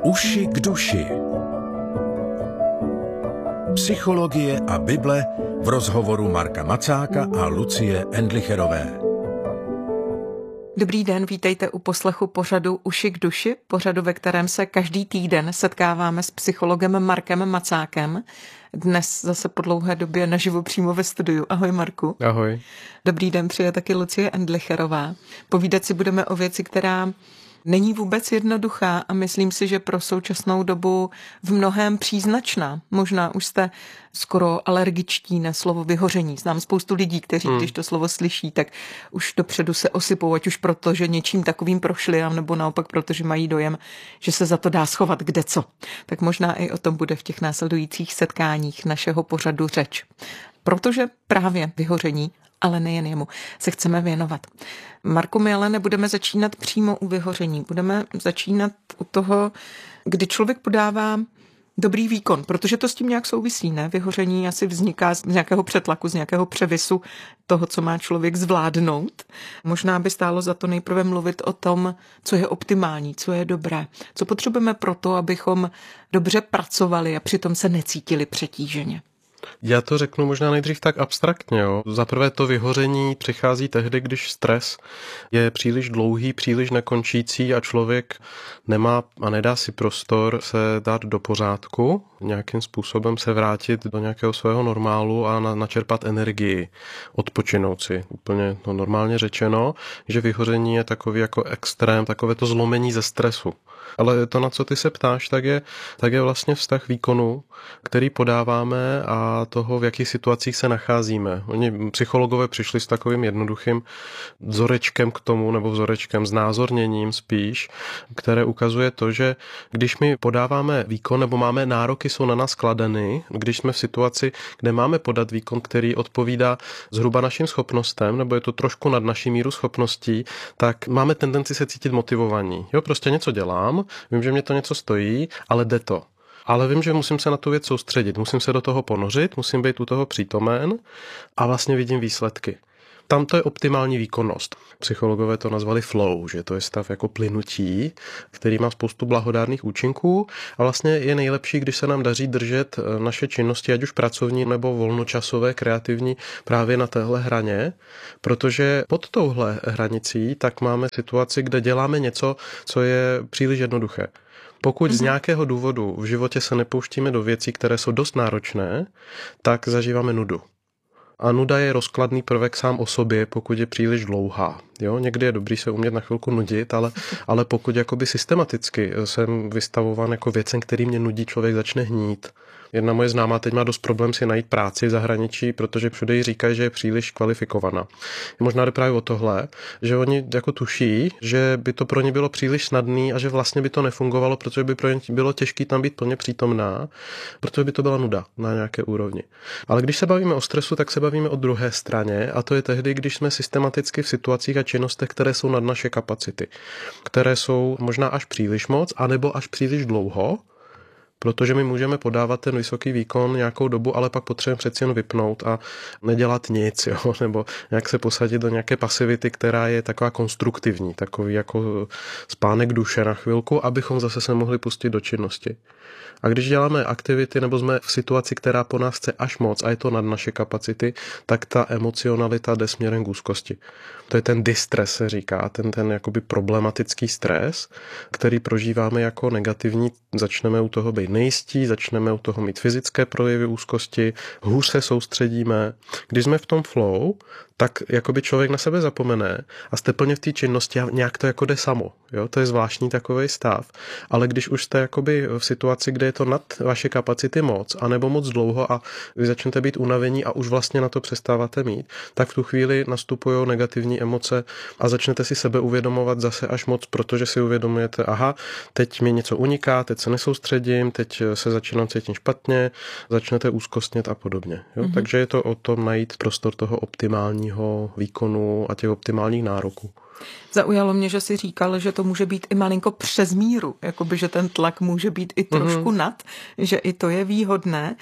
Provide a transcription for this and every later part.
Uši k duši. Psychologie a Bible v rozhovoru Marka Macáka a Lucie Endlicherové. Dobrý den, vítejte u poslechu pořadu Uši k duši, pořadu, ve kterém se každý týden setkáváme s psychologem Markem Macákem. Dnes zase po dlouhé době naživo přímo ve studiu. Ahoj Marku. Ahoj. Dobrý den, přijde taky Lucie Endlicherová. Povídat si budeme o věci, která není vůbec jednoduchá a myslím si, že pro současnou dobu v mnohém příznačná. Možná už jste skoro alergičtí na slovo vyhoření. Znám spoustu lidí, kteří, když to slovo slyší, tak už dopředu se osypou, ať už proto, že něčím takovým prošli, nebo naopak proto, že mají dojem, že se za to dá schovat kdeco. Tak možná i o tom bude v těch následujících setkáních našeho pořadu řeč. Protože právě vyhoření, ale nejen jemu, se chceme věnovat. Marku, my ale nebudeme začínat přímo u vyhoření. Budeme začínat u toho, kdy člověk podává dobrý výkon, protože to s tím nějak souvisí, ne? Vyhoření asi vzniká z nějakého přetlaku, z nějakého převisu toho, co má člověk zvládnout. Možná by stálo za to nejprve mluvit o tom, co je optimální, co je dobré, co potřebujeme pro to, abychom dobře pracovali a přitom se necítili přetíženě. Já to řeknu možná nejdřív tak abstraktně. Za prvé to vyhoření přichází tehdy, když stres je příliš dlouhý, příliš nekončící a člověk nemá a nedá si prostor se dát do pořádku, nějakým způsobem se vrátit do nějakého svého normálu a načerpat energii, odpočinout si. Úplně normálně řečeno, že vyhoření je takový jako extrém, takové to zlomení ze stresu. Ale to, na co ty se ptáš, tak je vlastně vztah výkonu, který podáváme a toho, v jakých situacích se nacházíme. Oni psychologové přišli s takovým jednoduchým vzorečkem k tomu, nebo vzorečkem, znázorněním spíš, které ukazuje to, že když my podáváme výkon, nebo máme nároky, jsou na nás kladeny, když jsme v situaci, kde máme podat výkon, který odpovídá zhruba našim schopnostem, nebo je to trošku nad naší míru schopností, tak máme tendenci se cítit motivovaní. Prostě něco dělám, vím, že mě to něco stojí, ale jde to. Ale vím, že musím se na tu věc soustředit, musím se do toho ponořit, musím být u toho přítomen a vlastně vidím výsledky. Tam to je optimální výkonnost. Psychologové to nazvali flow, že to je stav jako plynutí, který má spoustu blahodárných účinků a vlastně je nejlepší, když se nám daří držet naše činnosti, ať už pracovní nebo volnočasové, kreativní, právě na téhle hraně, protože pod touhle hranicí tak máme situaci, kde děláme něco, co je příliš jednoduché. Pokud z nějakého důvodu v životě se nepouštíme do věcí, které jsou dost náročné, tak zažíváme nudu. A nuda je rozkladný prvek sám o sobě, pokud je příliš dlouhá. Někdy je dobrý se umět na chvilku nudit, ale pokud jakoby systematicky jsem vystavován jako věcem, který mě nudí, člověk začne hnít. Jedna moje známá teď má dost problém si najít práci v zahraničí, protože všude jí říkají, že je příliš kvalifikovaná. Možná jde právě o tohle, že oni jako tuší, že by to pro ně bylo příliš snadný a že vlastně by to nefungovalo, protože by pro ně bylo těžké tam být plně přítomná, protože by to byla nuda na nějaké úrovni. Ale když se bavíme o stresu, tak se bavíme o druhé straně a to je tehdy, když jsme systematicky v situacích a činnostech, které jsou nad naše kapacity, které jsou možná až příliš moc, anebo až příliš dlouho, protože my můžeme podávat ten vysoký výkon nějakou dobu, ale pak potřebujeme přeci jen vypnout a nedělat nic, nebo nějak se posadit do nějaké pasivity, která je taková konstruktivní, takový jako spánek duše na chvilku, abychom zase se mohli pustit do činnosti. A když děláme aktivity nebo jsme v situaci, která po nás chce až moc a je to nad naše kapacity, tak ta emocionalita jde směrem k úzkosti. To je ten distres, se říká, ten jakoby problematický stres, který prožíváme jako negativní. Začneme u toho být nejistí, začneme u toho mít fyzické projevy úzkosti, hůř se soustředíme. Když jsme v tom flow, tak jakoby člověk na sebe zapomene a jste plně v té činnosti a nějak to jako jde samo. To je zvláštní takovej stav. Ale když už jste jakoby v situaci, kde je to nad vaše kapacity moc, anebo moc dlouho a vy začnete být unavení a už vlastně na to přestáváte mít, tak v tu chvíli nastupují negativní emoce a začnete si sebe uvědomovat zase až moc, protože si uvědomujete, aha, teď mi něco uniká, teď se nesoustředím, teď se začínám cítit špatně, začnete úzkostnět a podobně. Takže je to o tom najít prostor toho optimálního výkonu a těch optimálních nároků. Zaujalo mě, že jsi říkal, že to může být i malinko přes míru, jakoby, že ten tlak může být i trošku nad, že i to je výhodné.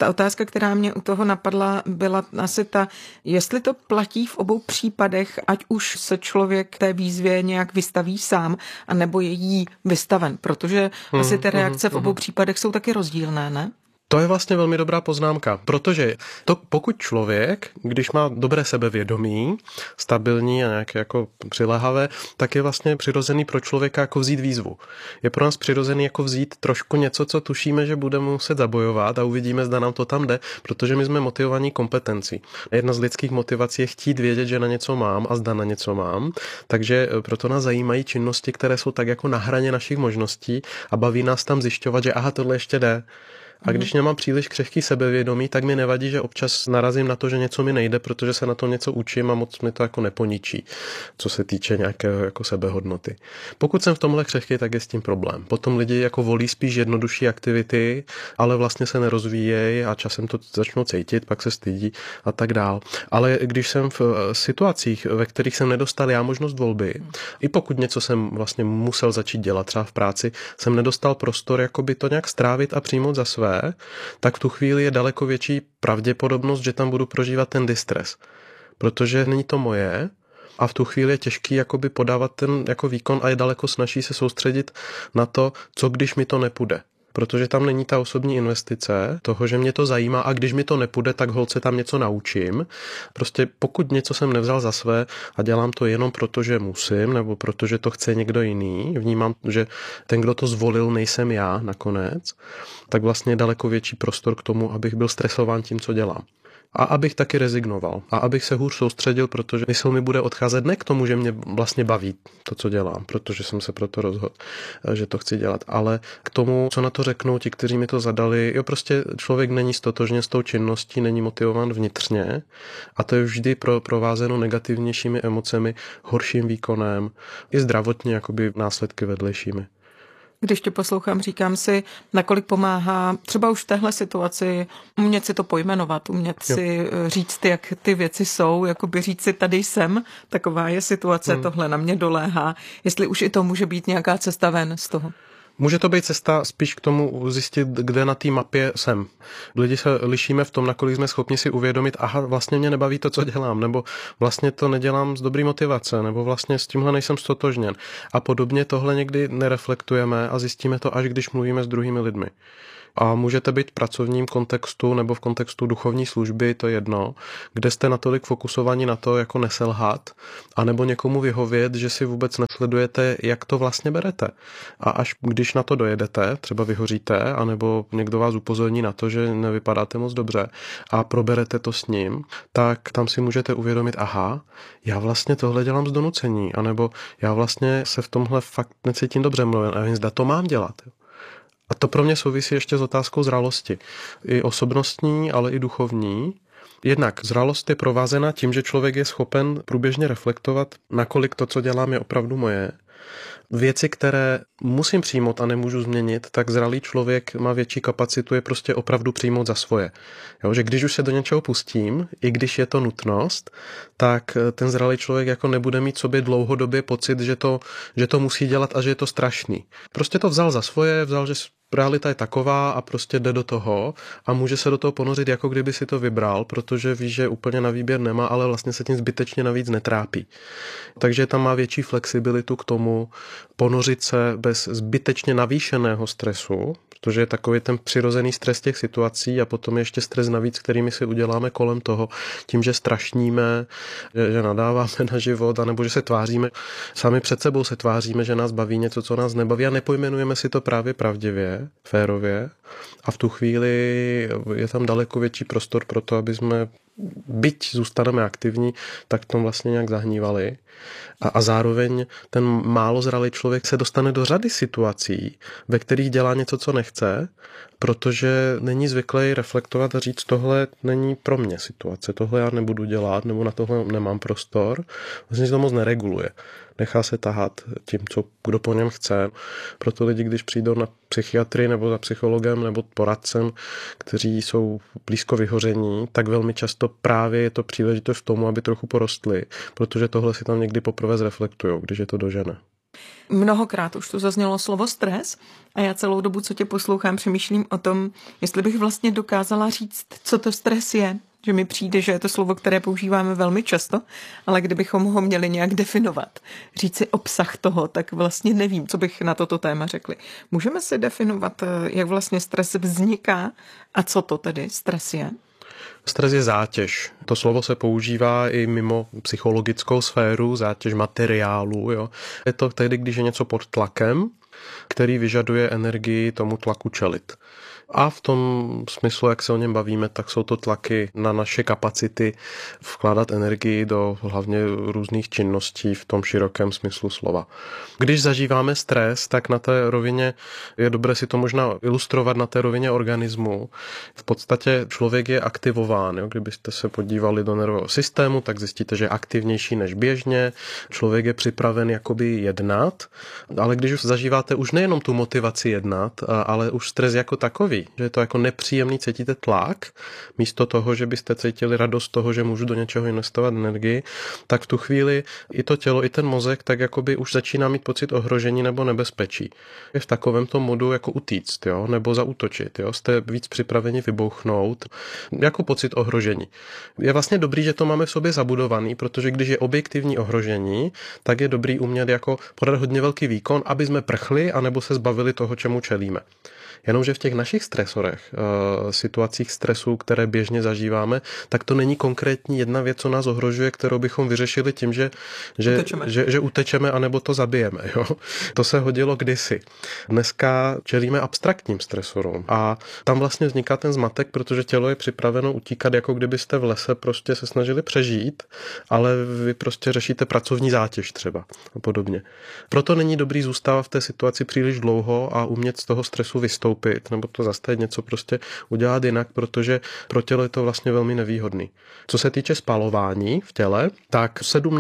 Ta otázka, která mě u toho napadla, byla asi ta, jestli to platí v obou případech, ať už se člověk té výzvě nějak vystaví sám, anebo je jí vystaven, protože asi ty reakce v obou případech jsou taky rozdílné, ne? To je vlastně velmi dobrá poznámka, protože pokud člověk, když má dobré sebevědomí, stabilní a nějaké jako přiléhavé, tak je vlastně přirozený pro člověka jako vzít výzvu. Je pro nás přirozený jako vzít trošku něco, co tušíme, že budeme muset zabojovat a uvidíme, zda nám to tam jde, protože my jsme motivovaní kompetencí. Jedna z lidských motivací je chtít vědět, že na něco mám a zda na něco mám, takže proto nás zajímají činnosti, které jsou tak jako na hraně našich možností a baví nás tam zjišťovat, že aha, tohle ještě jde. A když nemám příliš křehký sebevědomí, tak mi nevadí, že občas narazím na to, že něco mi nejde, protože se na tom něco učím a moc mi to jako neponičí, co se týče nějakého jako sebehodnoty. Pokud jsem v tomhle křehký, tak je s tím problém. Potom lidi jako volí spíš jednodušší aktivity, ale vlastně se nerozvíjejí a časem to začnou cítit, pak se stydí a tak dál. Ale když jsem v situacích, ve kterých jsem nedostal já možnost volby, i pokud něco jsem vlastně musel začít dělat, třeba v práci, jsem nedostal prostor jakoby to nějak strávit a přijmout za své, tak v tu chvíli je daleko větší pravděpodobnost, že tam budu prožívat ten distres. Protože není to moje a v tu chvíli je těžký jakoby podávat ten jako výkon a je daleko snazší se soustředit na to, co když mi to nepůjde. Protože tam není ta osobní investice toho, že mě to zajímá a když mi to nepůjde, tak holt se tam něco naučím. Prostě pokud něco jsem nevzal za své a dělám to jenom proto, že musím nebo protože to chce někdo jiný, vnímám, že ten, kdo to zvolil, nejsem já nakonec, tak vlastně je daleko větší prostor k tomu, abych byl stresován tím, co dělám. A abych taky rezignoval. A abych se hůř soustředil, protože mysl mi bude odcházet ne k tomu, že mě vlastně baví to, co dělám, protože jsem se proto rozhodl, že to chci dělat, ale k tomu, co na to řeknou ti, kteří mi to zadali. Jo, prostě člověk není stotožně s tou činností, není motivován vnitřně a to je vždy provázeno negativnějšími emocemi, horším výkonem i zdravotně jakoby následky vedlejšími. Když tě poslouchám, říkám si, nakolik pomáhá třeba už v téhle situaci umět si to pojmenovat, umět si říct, jak ty věci jsou, jakoby říct si, tady jsem, taková je situace, tohle na mě doléhá, jestli už i to může být nějaká cesta ven z toho. Může to být cesta spíš k tomu zjistit, kde na té mapě jsem. Lidi se lišíme v tom, nakolik jsme schopni si uvědomit, aha, vlastně mě nebaví to, co dělám, nebo vlastně to nedělám z dobrý motivace, nebo vlastně s tímhle nejsem stotožněn. A podobně tohle někdy nereflektujeme a zjistíme to, až když mluvíme s druhými lidmi. A můžete být v pracovním kontextu nebo v kontextu duchovní služby, to je jedno, kde jste natolik fokusovaní na to, jako neselhat, anebo někomu vyhovět, že si vůbec nesledujete, jak to vlastně berete. A až když na to dojedete, třeba vyhoříte, anebo někdo vás upozorní na to, že nevypadáte moc dobře a proberete to s ním, tak tam si můžete uvědomit, aha, já vlastně tohle dělám z donucení, anebo já vlastně se v tomhle fakt necítím dobře, mluvím, a nevím, zda to mám dělat. A to pro mě souvisí ještě s otázkou zralosti. I osobnostní, ale i duchovní. Jednak zralost je provázena tím, že člověk je schopen průběžně reflektovat, nakolik to, co dělám, je opravdu moje. Věci, které musím přijmout a nemůžu změnit, tak zralý člověk má větší kapacitu je prostě opravdu přijmout za svoje. Jo, že když už se do něčeho pustím, i když je to nutnost, tak ten zralý člověk jako nebude mít sobě dlouhodobě pocit, že to musí dělat a že je to strašný. Prostě to vzal za svoje, vzal, že realita je taková a prostě jde do toho a může se do toho ponořit, jako kdyby si to vybral, protože ví, že úplně na výběr nemá, ale vlastně se tím zbytečně navíc netrápí. Takže tam má větší flexibilitu k tomu ponořit se bez zbytečně navýšeného stresu, protože je takový ten přirozený stres těch situací a potom ještě stres navíc, kterými si uděláme kolem toho, tím, že strašníme, že nadáváme na život, anebo že se tváříme, sami před sebou se tváříme, že nás baví něco, co nás nebaví a nepojmenujeme si to právě pravdivě, férově a v tu chvíli je tam daleko větší prostor pro to, aby jsme, byť zůstaneme aktivní, tak v tom vlastně nějak zahnívali. A zároveň ten málo zralý člověk se dostane do řady situací, ve kterých dělá něco, co nechce, protože není zvyklý reflektovat a říct, tohle není pro mě situace, tohle já nebudu dělat, nebo na tohle nemám prostor. Vlastně se to moc nereguluje. Nechá se tahat tím, kdo po něm chce. Proto lidi, když přijdou na psychiatrii nebo za psychologem nebo poradcem, kteří jsou blízko vyhoření, tak velmi často právě je to příležitost k tomu, aby trochu porostli, protože tohle si tam někdy poprvé zreflektujou, když je to dožene. Mnohokrát už tu zaznělo slovo stres a já celou dobu, co tě poslouchám, přemýšlím o tom, jestli bych vlastně dokázala říct, co to stres je. Že mi přijde, že je to slovo, které používáme velmi často, ale kdybychom ho měli nějak definovat, říct si obsah toho, tak vlastně nevím, co bych na toto téma řekli. Můžeme si definovat, jak vlastně stres vzniká a co to tedy stres je? Stres je zátěž. To slovo se používá i mimo psychologickou sféru, zátěž materiálu. Jo. Je to tehdy, když je něco pod tlakem, který vyžaduje energii tomu tlaku čelit. A v tom smyslu, jak se o něm bavíme, tak jsou to tlaky na naše kapacity vkládat energii do hlavně různých činností v tom širokém smyslu slova. Když zažíváme stres, tak na té rovině je dobré si to možná ilustrovat na té rovině organismu. V podstatě člověk je aktivován. Jo? Kdybyste se podívali do nervového systému, tak zjistíte, že je aktivnější než běžně. Člověk je připraven jakoby jednat, ale když už zažíváte už nejenom tu motivaci jednat, ale už stres jako takový, že je to jako nepříjemný, cítíte tlak, místo toho, že byste cítili radost toho, že můžu do něčeho investovat energii, tak v tu chvíli i to tělo, i ten mozek tak jakoby už začíná mít pocit ohrožení nebo nebezpečí. Je v takovémto modu jako utíct, jo, nebo zaútočit, jo, jste víc připraveni vybouchnout, jako pocit ohrožení. Je vlastně dobrý, že to máme v sobě zabudovaný, protože když je objektivní ohrožení, tak je dobrý umět jako podat hodně velký výkon, aby jsme prchli, anebo se zbavili toho, čemu čelíme. Jenomže v těch našich stresorech, situacích stresu, které běžně zažíváme, tak to není konkrétní jedna věc, co nás ohrožuje, kterou bychom vyřešili tím, že utečeme anebo to zabijeme. Jo? To se hodilo kdysi. Dneska čelíme abstraktním stresorům a tam vlastně vzniká ten zmatek, protože tělo je připraveno utíkat, jako kdybyste v lese prostě se snažili přežít, ale vy prostě řešíte pracovní zátěž třeba a podobně. Proto není dobrý zůstávat v té situaci příliš dlouho a umět z toho stresu vystoupit nebo to zastavit, něco prostě udělat jinak, protože pro tělo je to vlastně velmi nevýhodný. Co se týče spalování v těle, tak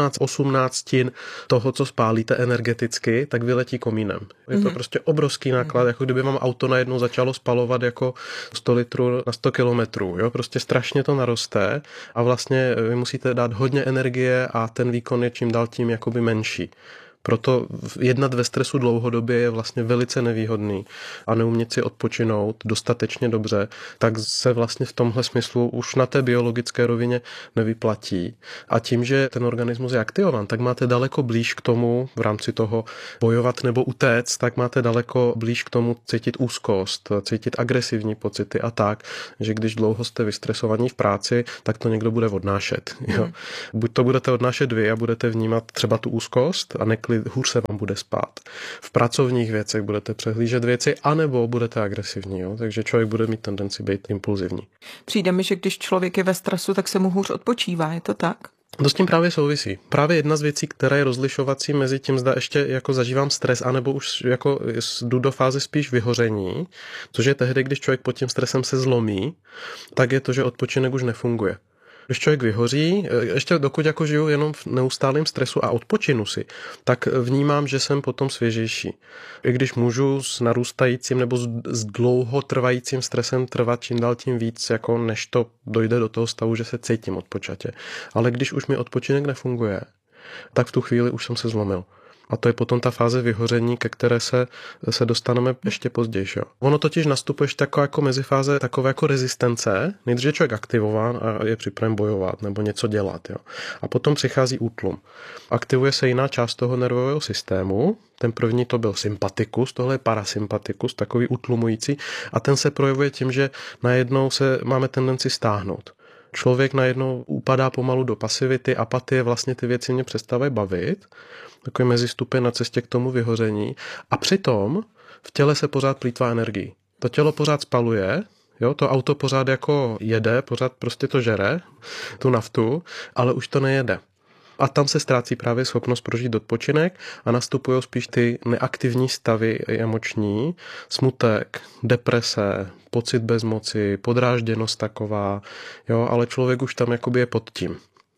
17-18 toho, co spálíte energeticky, tak vyletí komínem. Je to prostě obrovský náklad, jako kdyby vám auto najednou začalo spalovat jako 100 litrů na 100 kilometrů. Jo? Prostě strašně to naroste a vlastně vy musíte dát hodně energie a ten výkon je čím dál tím jakoby menší. Proto jednat ve stresu dlouhodobě je vlastně velice nevýhodný a neumět si odpočinout dostatečně dobře, tak se vlastně v tomhle smyslu už na té biologické rovině nevyplatí. A tím, že ten organismus je aktivovan, tak máte daleko blíž k tomu v rámci toho bojovat nebo utéct, tak máte daleko blíž k tomu cítit úzkost, cítit agresivní pocity a tak, že když dlouho jste vystresovaní v práci, tak to někdo bude odnášet. Jo? Buď to budete odnášet vy a budete vnímat třeba tu úzkost a hůř se vám bude spát. V pracovních věcech budete přehlížet věci, anebo budete agresivní. Jo? Takže člověk bude mít tendenci být impulzivní. Přijde mi, že když člověk je ve stresu, tak se mu hůř odpočívá. Je to tak? To s tím právě souvisí. Právě jedna z věcí, která je rozlišovací mezi tím, zda ještě jako zažívám stres, anebo už jako jdu do fáze spíš vyhoření, což je tehdy, když člověk pod tím stresem se zlomí, tak je to, že odpočinek už nefunguje. Když člověk vyhoří, ještě dokud jako žiju jenom v neustálém stresu a odpočinu si, tak vnímám, že jsem potom svěžejší. I když můžu s narůstajícím nebo s dlouhotrvajícím stresem trvat čím dál tím víc, jako než to dojde do toho stavu, že se cítím odpočatě. Ale když už mi odpočinek nefunguje, tak v tu chvíli už jsem se zlomil. A to je potom ta fáze vyhoření, ke které se dostaneme ještě později. Jo. Ono totiž nastupuje jako mezifáze takové jako rezistence. Nejdřív je člověk aktivován a je připraven bojovat nebo něco dělat. Jo. A potom přichází útlum. Aktivuje se jiná část toho nervového systému. Ten první to byl sympatikus, tohle je parasympatikus, takový utlumující. A ten se projevuje tím, že najednou máme tendenci stáhnout. Člověk najednou upadá pomalu do pasivity, apatie, vlastně ty věci mě přestávají bavit. Takový mezistupeň na cestě k tomu vyhoření. A přitom v těle se pořád plýtvá energii. To tělo pořád spaluje, jo, to auto pořád jako jede, pořád prostě to žere, tu naftu, ale už to nejede. A tam se ztrácí právě schopnost prožít odpočinek a nastupují spíš ty neaktivní stavy emoční, smutek, deprese, pocit bezmoci, podrážděnost taková, jo, ale člověk už tam jakoby je pod tím.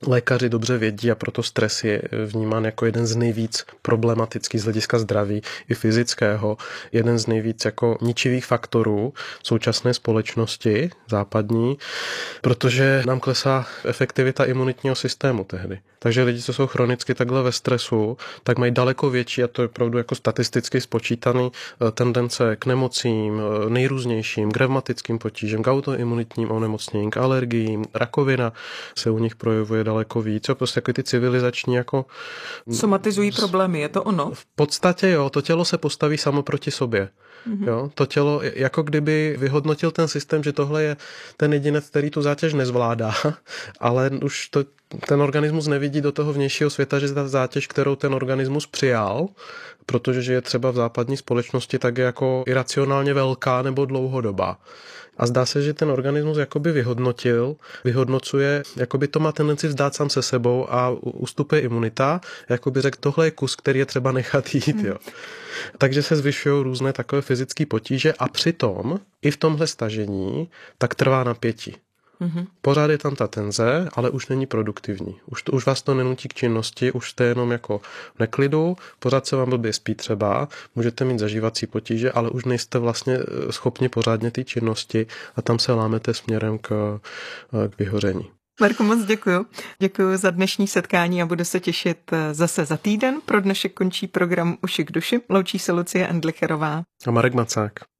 lékaři dobře vědí a proto stres je vnímán jako jeden z nejvíc problematických z hlediska zdraví i fyzického, jeden z nejvíc jako ničivých faktorů současné společnosti západní, protože nám klesá efektivita imunitního systému tehdy. Takže lidi, co jsou chronicky takhle ve stresu, tak mají daleko větší, a to je opravdu jako statisticky spočítaný, tendence k nemocím, nejrůznějším, k revmatickým potížem, k autoimunitním onemocněním, k alergiím, rakovina se u nich projevuje daleko víc. Jo, prostě jako ty civilizační jako... Somatizují problémy, je to ono? V podstatě jo, to tělo se postaví samo proti sobě. Jo, to tělo, jako kdyby vyhodnotil ten systém, že tohle je ten jedinec, který tu zátěž nezvládá, ale už ten organismus nevidí do toho vnějšího světa, že ta zátěž, kterou ten organismus přijal, protože je třeba v západní společnosti, tak je jako iracionálně velká nebo dlouhodobá. A zdá se, že ten organismus jakoby vyhodnocuje, jakoby to má tendenci vzdát sám se sebou a ustupuje imunita, jakoby řekl, tohle je kus, který je třeba nechat jít. Jo. Takže se zvyšují různé takové fyzické potíže a přitom i v tomhle stažení tak trvá napětí. Pořád je tam ta tenze, ale už není produktivní. Už vás to nenutí k činnosti, už jste jenom jako v neklidu, pořád se vám blbě spí třeba, můžete mít zažívací potíže, ale už nejste vlastně schopni pořádně té činnosti a tam se lámete směrem k vyhoření. Marku, moc děkuju. Děkuju za dnešní setkání a budu se těšit zase za týden. Pro dnešek končí program Uši k duši. Loučí se Lucie Endlicherová A Marek Macák.